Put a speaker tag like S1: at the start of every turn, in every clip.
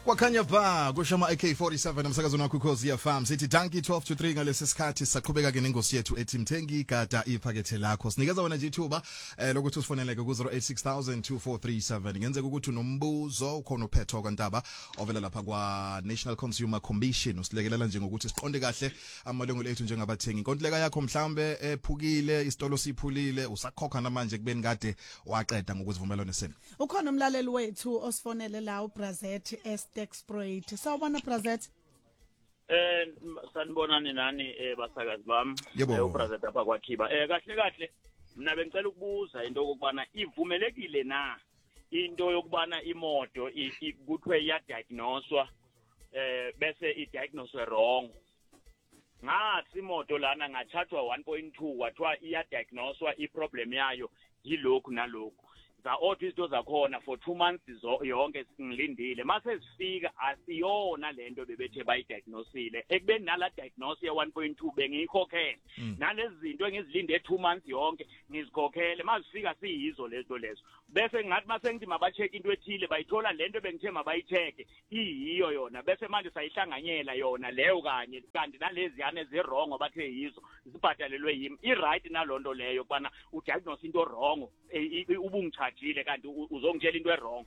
S1: Kwakhanya ba kushama AK47 umsakazo wakho Ukhozi FM sithi danki 12 to 3 ngalesi sikhathi saqhubeka ke nengosi yethu ethi Mthengi gada iphakethe lakho sinikeza wena nje ithuba lokuthi usifoneleke ku 08602437 ngenzeka ukuthi unombuzo ukhona uphetho kwantaba ovela lapha kwa National Consumer Commission usilekelela nje ngokuthi siqonde kahle amalungelo ethu njengabathengi inkontileka yakho mhlambe ephukile isitolo siphulile usakhokha namanje kubeni kade waqeda ngokuzivumelana nesenu
S2: ukhona umlaleli wethu osifonele la uBrazet Texproid sawubona Brazet
S3: sanibonani nani basakazi bami
S1: uBrazet
S3: apha kwaKhiba kahle mina bengicela ukubuza into yokubana ivumelekile na into yokubana imoto kuthiwe iyadiagnoswa bese idiagnoswe wrong ngathi imoto lana ngachargewa 1.2 wathiwa iyadiagnoswa iproblem yayo yilokhu nalokhu za-auto izinto zakhona for 2 months yonke ngilindile mase sifika asiyona lento bebethe bayidiagnosile ekubeni nala diagnose ya 1.2 bengiyikhokhele nalezi zinto engizilinde 2 months yonke ngizikhokhele masifika siyizo lezo lezo bese ngathi mase ngithi mabacheck into ethile bayithola lento bengithe mabayicheck iyiyo yona bese manje sayihlanganyela yona leyo kanye kanti nalezi yana ezirong bathe yizo zibhadalelwe yimi i-right nalonto leyo kubana udiagnose into wrong ubungchajile kanti uzongitshela into wrong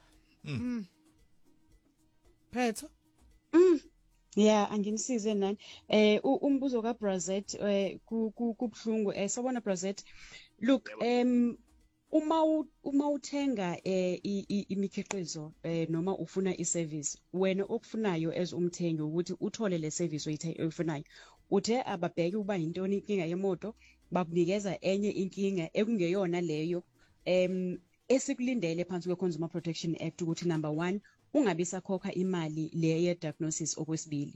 S2: Phetho
S4: Yeah anginisize nani umbuzo kaBrazet kubhlungu sabona Brazet look uma uthenga imikhiqizo noma ufuna iservice wena okufunayo as umthengi ukuthi uthole le service oyifunayo uthe ababheke uba intoni inkinga yemoto bakunikeza enye inkinga ekungeyona leyo esikulindele phansi kwe-Consumer Protection Act ukuthi number 1 ungabi sakhokha imali le ye diagnosis okwesibili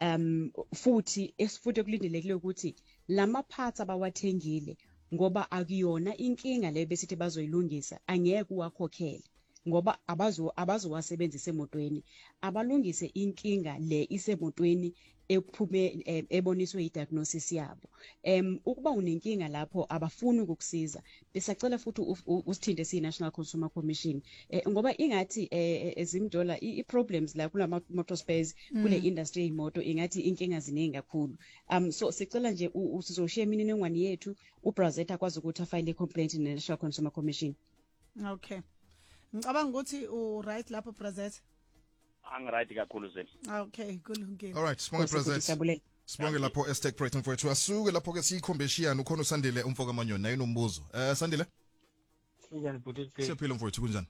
S4: futhi kulindelekile ukuthi lama parts abawathengile ngoba akuyona inkinga le besithi bazoyilungisa angeke uwakhokhele ngoba abazowasebenzisa emotweni abalungise inkinga le isemotweni ephume eboniswe idiagnosis yabo ukuba unenkinga lapho abafuni ukukusiza besacela futhi usithinte siNational Consumer Commission ngoba ingathi ezimdola iproblems la kulama motor spares kule industry yemoto ingathi inkinga ziningi kakhulu so sicela nje usizoshiya imininingwane yethu uBrazet akwazi ukuthi afile complaint neNational Consumer Commission.
S2: Okay ngicabanga ukuthi right lapho Brazet
S3: angiright kakhulu zeni
S2: okay kulungile
S1: alright sibonge Brazet sibonge lapho Texproid mfowethu asuke lapho ke siyikhombe ukhona uSandile umfoka Manyoni naye nombuzo Sandile
S5: Kunjani bhuti
S1: siyaphila mfowethu kunjani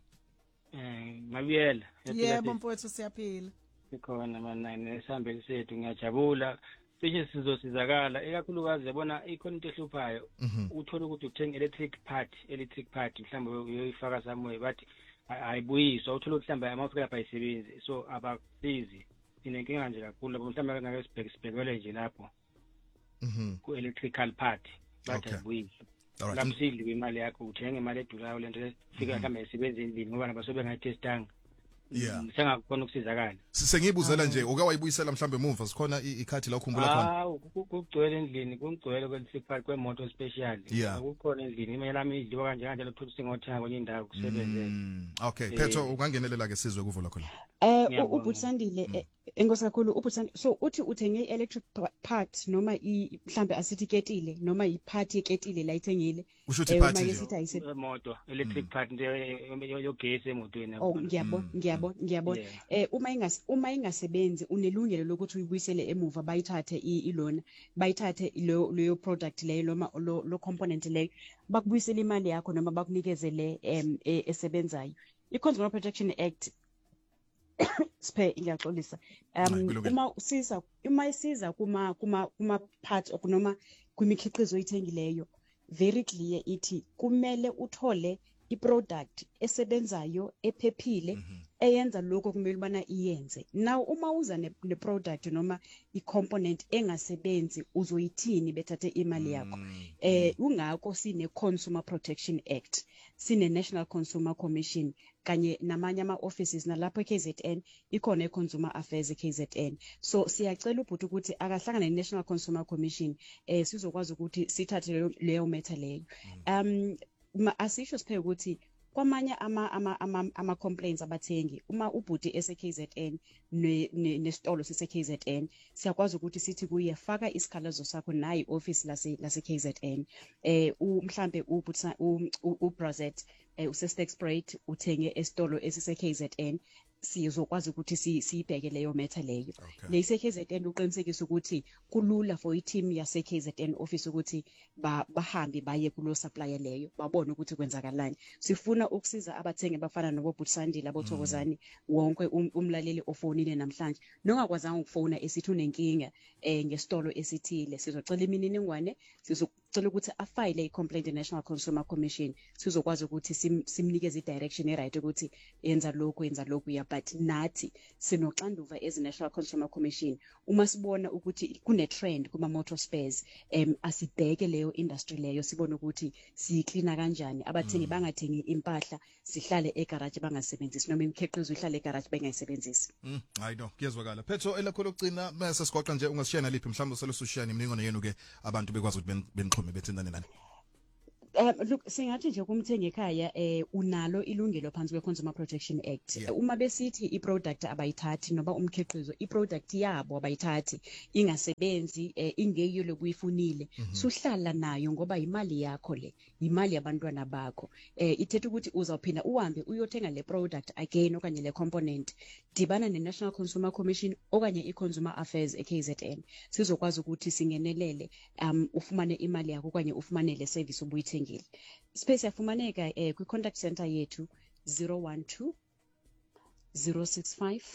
S5: ngabiyela
S2: yebo mfowethu siyaphila
S5: sikhona mana nesihambeli sethu ngiyajabula cishe sizosizakala ekakhulukazi yabona ikhona into ehluphayo uthola ukuthi uthenga electric part mhlawumbe uyoyifaka somewhere bathi ayibuyiswa uthola ukuthi mhlawumbe amafika lapha ayisebenzi so abakusizi inenkinga nje kakhulu lapho mhlawumbe ngeke sibhekele nje lapho ku electrical part bathi ayibuyiswa lapho sidliwe imali yakho uthenge imali edulayo lento fika mhlawumbe isebenza endlini ngoba nabasobe ngayitestanga sengakhona ukusizakala
S1: sengibuzela nje ukawayibuyisela mhlambe emuva sikhona ikhathi la ukhumbula khona
S5: kugcwele endlini kungcwele kwelifika kwemoto special akukhona endlini imali yami idliwa kanjalo uthola singothenga kwenye indawo kusebenzela
S1: okay Phetho ungangenelela ke sizwe kuvula khona
S4: uButsandile enkosi kakhulu uButsandile so uthi uthenge electric part noma mhlambe asithi ketile noma ipart yeketile la ithengile
S1: ushuthi part
S5: yemoto electric part yogesi emotweni
S4: ngiyabona uma ingasebenzi unelungelo lokuthi uyibuyisele emuva bayithathe ilona bayithathe leyo product leyo noma lo component leyo bakubuyisela imali yakho noma bakunikeze le esebenzayo i-Consumer Protection Act ngiyaxolisa uma isiza kuma parts okunoma kwimikhiqizo oyithengileyo very clear ithi kumele uthole iproduct esebenzayo ephephile eyenza lokho kumele ubana iyenze now uma uza neproduct noma icomponent engasebenzi uzoyithini bethathe imali yakho ungakho sine Consumer Protection Act sine National Consumer Commission kanye namanye ama offices nalapho eKZN ikhona eConsumer Affairs eKZN so siyacela ubhuti ukuthi akahlangane neNational Consumer Commission sizokwazi ukuthi sithathe leyo matter leyo asisho siphe ukuthi kwamanye ama complaints abathengi uma ubhuti ese-KZN nesitolo sise-KZN siyakwazi ukuthi sithi kuye faka isikhalazo sakho nayi office lase-KZN mhlambe uBrazet use-Stegspruit uthenge esitolo esise-KZN sizokwazi ukuthi siyibheke leyo matter leyo leyise-KZN uqinisekisa ukuthi kulula for i-team yase-KZN office ukuthi bahambe baye kulo supplier leyo babone ukuthi kwenzakalani. Sifuna ukusiza abathengi bafana noboButsandile abothokozani wonke umlaleli ofonile namhlanje nongakwazanga ukufona esithi unenkinga ngesitolo esithile sizocela imininingwane sizocela ukuthi afile i-complaint e-National Consumer Commission sizokwazi ukuthi simnikeze i-direction e-right ukuthi yenza lokhu but nathi sinoxanduva ezi-National Consumer Commission uma sibona ukuthi kune-trend kuma-motor spares asibheke leyo industry leyo sibone ukuthi siyiklina kanjani abathengi bangathengi impahla sihlale egarage bangasebenzisi noma imikhiqizo ihlale egarage bengayisebenzisi.
S1: Hayi no kuyezwakala Phetho elakho lokugcina bese sigoqa nje ungasishaya naliphi mhlawumbe selosushiyana imininingwane yenu ke abantu bekwazi ukuthi benixhume bethindane nani.
S4: Look singathi nje kumthengi ekhaya unalo ilungelo phansi kwe-Consumer Protection Act uma besithi i-product abayithathi noma umkhiqizo i-product yabo abayithathi ingasebenzi ingeyo lokuyifunile suhlala nayo ngoba imali yakho le imali yabantwana bakho ithethe ukuthi uzawuphinda uhambe uyothenga le product again okanye le component dibana ne-National Consumer Commission okanye i-Consumer Affairs e-KZN sizokwazi ukuthi singenelele ufumane imali yakho okanye ufumane le service ubuyithengile. Space yafumaneka kwi-contact center yethu 012 065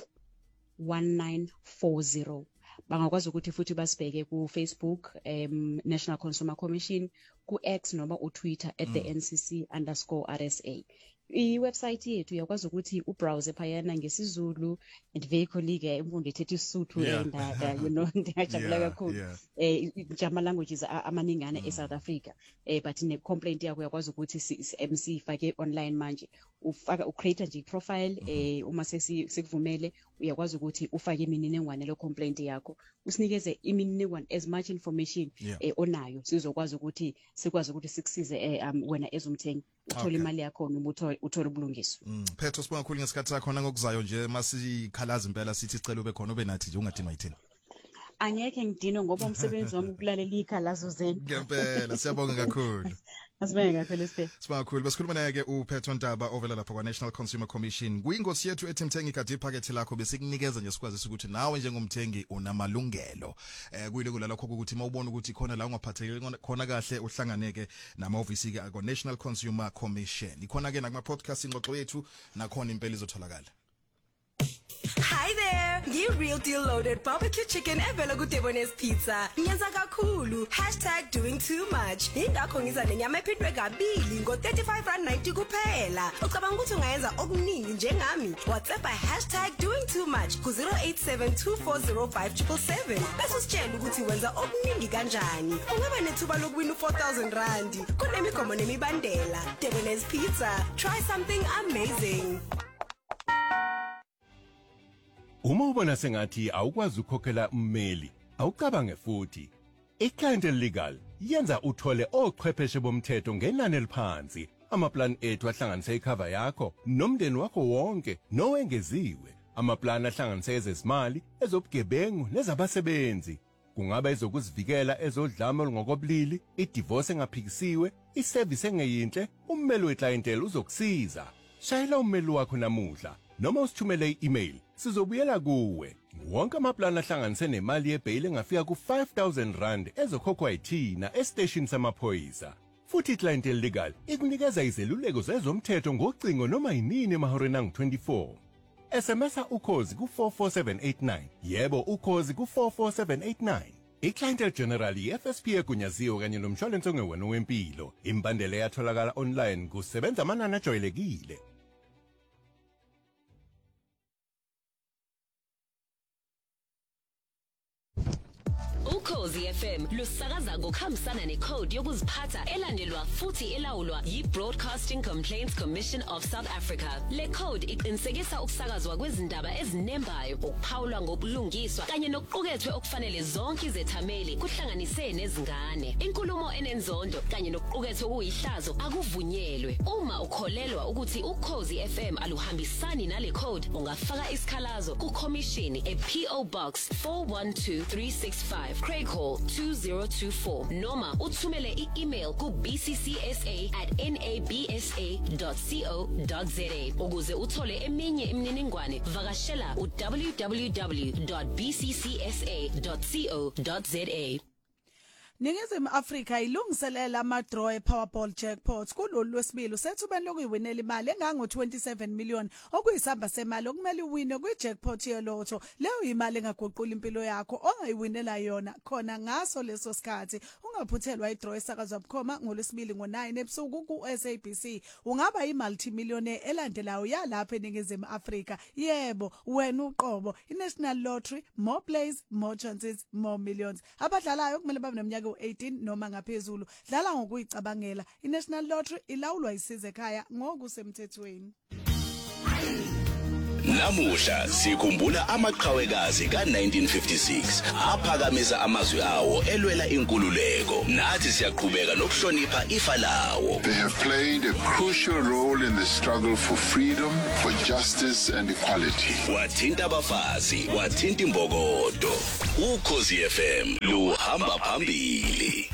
S4: 1940 bangakwazi ukuthi futhi basibheke ku Facebook National Consumer Commission ku X noma uTwitter @NCC_RSA. I-website yethu uyakwazi ukuthi ubrowse phayana ngesizulu and very colleague imfundo ethethe isuthu ndingajabula kakhulu jama languages amaningana eSouth Africa but ne complaint yakho uyakwazi ukuthi MC ifake online manje ufaka ucreate nje profile uma sekuvumele uyakwazi ukuthi ufake imininingwane le complaint yakho usinikeze imininingwane as much information onayo sizokwazi ukuthi sikwazi ukuthi sikusize wena ezumthengi uthola imali yakho noma uthola ubulungiswa.
S1: Phetho sibonga kakhulu ngesikhathi sakho nangokuzayo nje masikhalaza impela sithi sicela ube khona ube nathi nje ungadinwa yithini.
S4: Angeke ngidinwe ngoba umsebenzi wami ukulalela ikhalazo zenu.
S1: Ngempela siyabonga kakhulu.
S4: Asibonga kakhulu Siphe.
S1: Sibonga kakhulu besikhuluma naye ke uPhetho Ntaba ovela lapha kwa National Consumer Commission. Kuyingosi yethu ethi mthengi kade iphakethe lakho besikunikeza nje sikwazi ukuthi nawe njengomthengi unamalungelo. Kuyilekula lakho ukuthi mawubona ukuthi khona la ungaphatheki khona kahle uhlanganeke nama-office ke kwa National Consumer Commission. Ikhona ke nakuma podcast ingxoxo yethu nakhona impela izotholakala.
S6: Hi there, Real Deal Loaded Barbecue Chicken evela kuDebones Pizza. Nyenza kakhulu #doing2much. Ingakho ngiza nenyama ephindwe kabili ngo$35.90 kuphela. Ucabanga ukuthi ungayenza okuningi njengami? WhatsApp #doing2much ku0872405777. Bese usitshela ukuthi wenza okuningi kanjani. Ungaba nethuba lokuwina R4,000. Kunemigomo nemibandela. Debones Pizza. Try something amazing.
S7: Uma ubona sengathi awukwazi ukukhokhela ummeli, awucabange futhi. I-Client Legal yenza uthole ochwepheshe bomthetho ngenani eliphansi. Amaplan ethu ahlanganise icover yakho nomndeni wakho wonke nowengeziwe. Amaplan ahlanganise ezezimali, ezobugebengu nezabasebenzi. Kungaba ezokuzivikela ezodlame olungokobulili, i-divorce engaphikisiwe, i-service engeyinhle, ummeli weclientele uzokusiza. Shayela ummeli wakho namuhla noma usithumele i-email. Sizobuyela kuwe. Wonke amaplan ahlanganise nemali yebail engafika ku R5,000 ezokhokhwa yithina estation samaphoyisa. Futhi iClient Legal ikunikeza izeluleko zezomthetho ngocingo noma yinini emahoreni angu-24. SMS ukhozi ku44789. Yebo ukhozi ku44789. iClient General FSP egunyaziwe kanye nomshwalense ongewena wempilo. Imbandela yatholakala online kusebenza amanani ajwayelekile.
S8: Ukhozi FM lusakaza ngokuhambisana necode yokuziphatha elandelwa futhi elawulwa yi-Broadcasting Complaints Commission of South Africa. Le code iqinisekisa ukusakazwa kwezindaba ezinembayo, ukuphawulwa ngobulungiswa kanye nokuqukethwe okufanele zonke izethameli kuhlanganise nezingane. Inkulumo enenzondo kanye nokuqukethwe kuyihlazo akuvunyelwe. Uma ukholelwa ukuthi Ukhozi FM aluhambisani nale code, ungafaka isikhalazo kukhomishini e-PO Box 412365 Craig Hall 2024 noma uthumele i-email ku bcca@nabsa.co.za. Ukuze uthole eminye imininingwane vakashela www.bccsa.co.za.
S2: Ningizimu Afrika ilungiselela ama-draw e-Powerball jackpots kulolu lwesibili usethubeni lokuyiwinela imali engango 27 million okuyisamba semali okumele uwine kwi-jackpot yelotho. Leyo imali engaguqula impilo yakho ongayiwinela yona khona ngaso leso sikhathi. Ungaphuthelwa i-draw esakazwa bukhoma ngolwesibili ngo-9 ebusuku ku-SABC. Ungaba yi-multimillionaire elandelayo yalapha eNingizimu Afrika. Yebo, wena uqobo. I-National Lottery, more plays, more chances, more millions. Abadlalayo kumele babe neminyaka 18 noma ngaphezulu. Dlala ngokuyicabangela. I-National Lottery ilawulwa isize ekhaya ngokusemthethweni.
S9: Namuhla sikhumbula amaqhawekazi ka-1956 aphakamisa amazwi awo elwela inkululeko. Nathi siyaqhubeka nokuhlonipha ifa lawo.
S10: They have played a crucial role in the struggle for freedom, for justice and equality.
S9: Wathinta abafazi, wathinta imbokodo. Ukhozi FM luhamba phambili.